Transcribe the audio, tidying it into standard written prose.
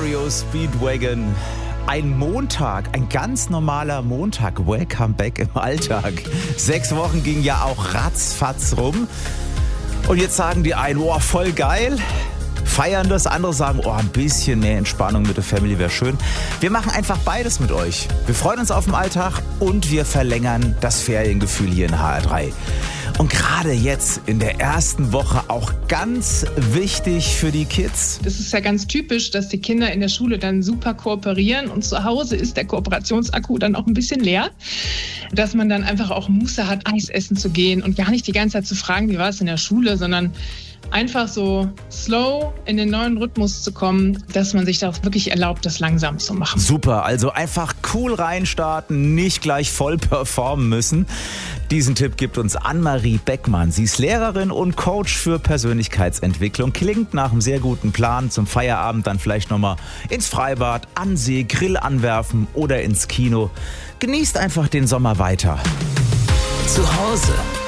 REO Speedwagon. Ein Montag, ein ganz normaler Montag. Welcome back im Alltag. 6 Wochen ging ja auch ratzfatz rum. Und jetzt sagen die einen, boah, voll geil. Feiern das, andere sagen, oh, ein bisschen mehr Entspannung mit der Family wäre schön. Wir machen einfach beides mit euch. Wir freuen uns auf den Alltag und wir verlängern das Feriengefühl hier in HR3. Und gerade jetzt in der ersten Woche auch ganz wichtig für die Kids. Das ist ja ganz typisch, dass die Kinder in der Schule dann super kooperieren und zu Hause ist der Kooperationsakku dann auch ein bisschen leer. Dass man dann einfach auch Muße hat, Eis essen zu gehen und gar nicht die ganze Zeit zu fragen, wie war es in der Schule, sondern einfach so slow in den neuen Rhythmus zu kommen, dass man sich da auch wirklich erlaubt, das langsam zu machen. Super, also einfach cool reinstarten, nicht gleich voll performen müssen. Diesen Tipp gibt uns Annemarie Beckmann. Sie ist Lehrerin und Coach für Persönlichkeitsentwicklung. Klingt nach einem sehr guten Plan. Zum Feierabend dann vielleicht nochmal ins Freibad, an See, Grill anwerfen oder ins Kino. Genießt einfach den Sommer weiter. Zu Hause